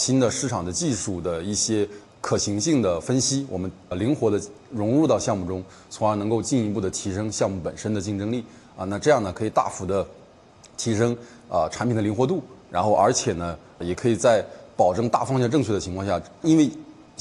新的市场的技术的一些可行性的分析，我们灵活的融入到项目中，从而能够进一步的提升项目本身的竞争力那这样呢可以大幅的提升产品的灵活度，然后而且呢也可以在保证大方向正确的情况下，因为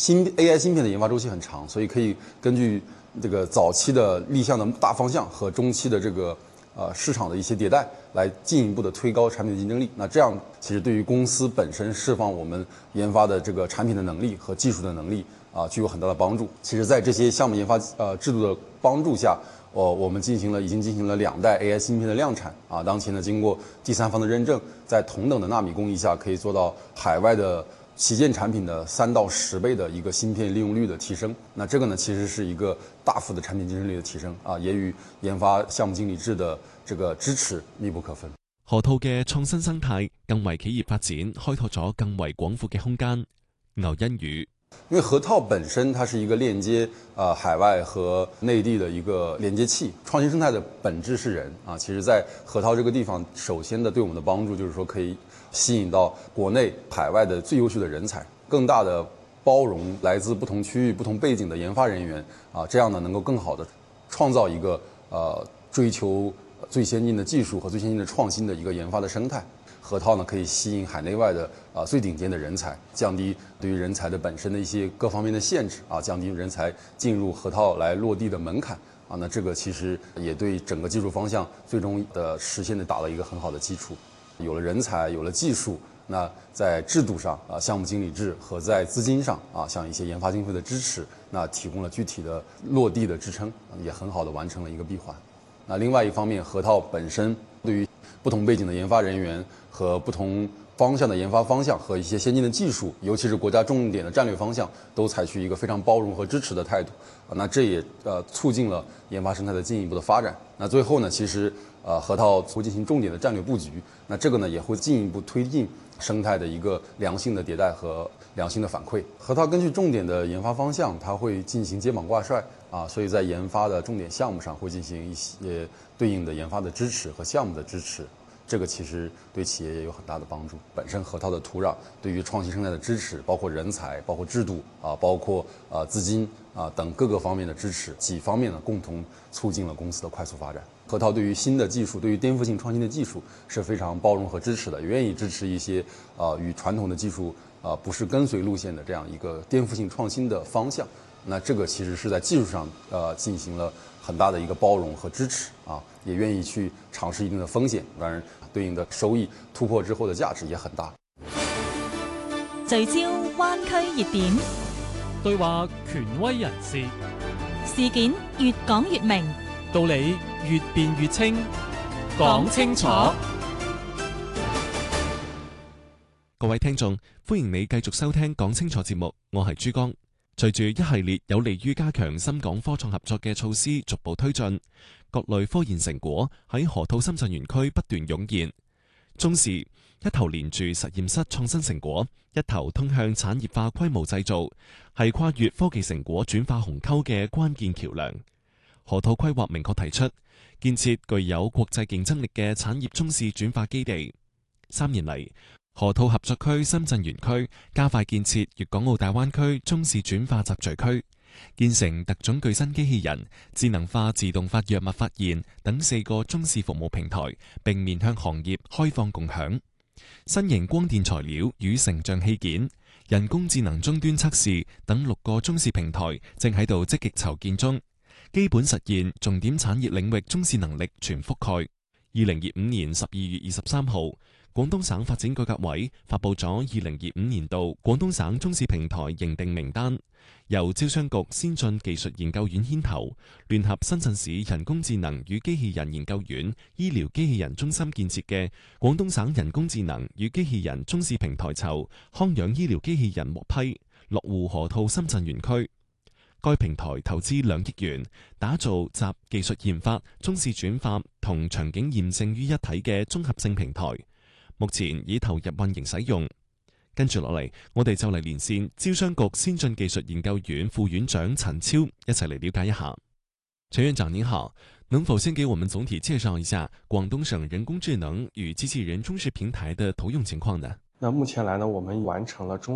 AI 芯片的研发周期很长，所以可以根据这个早期的立项的大方向和中期的这个市场的一些迭代，来进一步的推高产品的竞争力。那这样其实对于公司本身释放我们研发的这个产品的能力和技术的能力具有很大的帮助。其实在这些项目研发制度的帮助下，我们已经进行了2代 AI 芯片的量产当前呢经过第三方的认证，在同等的纳米工艺下可以做到海外的旗舰产品的3到10倍的一个芯片利用率的提升。那这个呢其实是一个大幅的产品竞爭力的提升也與研發項目經理制的這個支持密不可分。 河套嘅創新生態更為企業發展開拓咗更為廣闊嘅空間。牛欣宇， 因為河套本身它是一個鏈接海外和內地的一個連接器，創新生態的本質是人其實在河套這個地方，首先的對我們的幫助就是說可以吸引到國內海外的最優秀的人才，更大的包容來自不同區域不同背景的研發人員這樣呢能夠更好的創造一個追求最先進的技術和最先進的創新的一個研發的生態。河套呢可以吸引海內外的最頂尖的人才，降低對於人才的本身的一些各方面的限制降低人才進入河套來落地的門檻那這個其實也對整個技術方向最終的實現的打了一個很好的基礎。有了人才，有了技術，那在制度上項目經理制和在資金上像一些研發經費的支持，那提供了具體的落地的支撐，也很好的完成了一個閉環。那另外一方面，河套本身對於不同背景的研發人員和不同方向的研發方向和一些先進的技術，尤其是國家重點的戰略方向，都採取一個非常包容和支持的態度那這也促進了研發生態的進一步的發展。那最後呢，其實河套會進行重點的戰略佈局，那這個呢也會進一步推進生態的一個良性的迭代和良性的反饋。河套根據重點的研發方向，它會進行接榜掛帥所以在研發的重點項目上會進行一些對應的研發的支持和項目的支持。這個其實對企業也有很大的幫助。本身河套的土壤對於創新生態的支持，包括人才，包括制度包括資金等各個方面的支持，幾方面呢共同促進了公司的快速發展。河套對於新的技術，對於顛覆性創新的技術是非常包容和支持的，也願意支持一些與傳統的技術不是跟隨路線的這樣一個顛覆性創新的方向。那這個其實是在技術上進行了很大的一個包容和支持也願意去嘗試一定的風險，當然對應的收益突破之後的價值也很大。 聚焦灣區熱點， 對話權威人士， 事件越講越明， 道理越辯越清，講清楚。 各位聽眾，歡迎你繼續收聽講清楚節目，我係珠江。隨住一系列有利於加強深港科創合作嘅措施逐步推進，各類科研成果喺河套深圳園區不斷湧現。中視一頭連住實驗室創新成果，一頭通向產業化規模製造，係跨越科技成果轉化鴻溝嘅關鍵橋梁。河套規劃明確提出，建設具有國際競爭力嘅產業中試轉化基地。3年嚟，河套合作區深圳園區加快建設粵港澳大灣區中試轉化集聚區，建成特種具身機器人、智能化自動化藥物發現等4個中試服務平台，並面向行業開放共享。新型光電材料與成像器件、人工智能終端測試等6個中試平台正喺度積極籌建中，基本實現重點產業領域中試能力全覆蓋。2025年12月23號，廣東省發展改革委發布咗2025年度廣東省中試平台認定名單，由招商局先進技術研究院牽頭，聯合深圳市人工智能與機器人研究院醫療機器人中心建設嘅廣東省人工智能與機器人中試平台籌康養醫療機器人獲批，落戶河套深圳園區。該平台投資2億元，打造集技術研發、中試轉化同場景驗證於一體嘅綜合性平台。目前已投入運營使用。跟住落嚟，我哋就嚟連線招商局先進技術研究院副院長陳超，一齊嚟了解一下。陳院長您好，能否先給我們總體介紹一下廣東省人工智能與機器人中試平台的投用情況呢？ 那目前來呢，我們完成了中